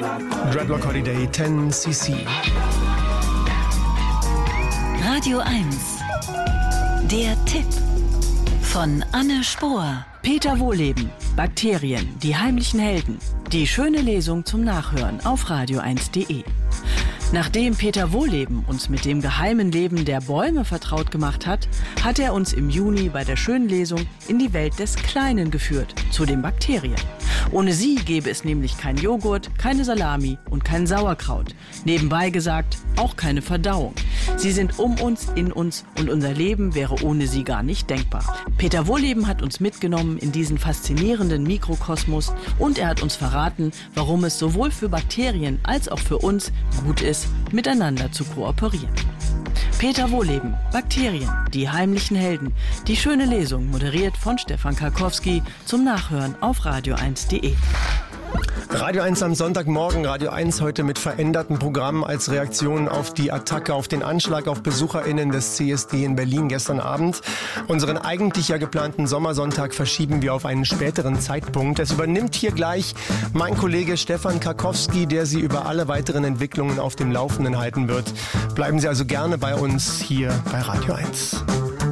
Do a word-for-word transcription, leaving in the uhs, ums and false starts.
Dreadlock Holiday zehn C C. Radio eins. Der Tipp von Anne Spohr. Peter Wohlleben. Bakterien, die heimlichen Helden. Die schöne Lesung zum Nachhören auf radio eins punkt de. Nachdem Peter Wohlleben uns mit dem geheimen Leben der Bäume vertraut gemacht hat, hat er uns im Juni bei der schönen Lesung in die Welt des Kleinen geführt, zu den Bakterien. Ohne sie gäbe es nämlich kein Joghurt, keine Salami und kein Sauerkraut. Nebenbei gesagt, auch keine Verdauung. Sie sind um uns, in uns und unser Leben wäre ohne sie gar nicht denkbar. Peter Wohlleben hat uns mitgenommen in diesen faszinierenden Mikrokosmos und er hat uns verraten, warum es sowohl für Bakterien als auch für uns gut ist, miteinander zu kooperieren. Peter Wohlleben, Bakterien, die heimlichen Helden. Die schöne Lesung, moderiert von Stefan Karkowski, zum Nachhören auf radio eins punkt de. Radio eins am Sonntagmorgen, Radio eins heute mit veränderten Programmen als Reaktion auf die Attacke, auf den Anschlag auf BesucherInnen des C S D in Berlin gestern Abend. Unseren eigentlich ja geplanten Sommersonntag verschieben wir auf einen späteren Zeitpunkt. Es übernimmt hier gleich mein Kollege Stefan Karkowski, der Sie über alle weiteren Entwicklungen auf dem Laufenden halten wird. Bleiben Sie also gerne bei uns hier bei Radio eins.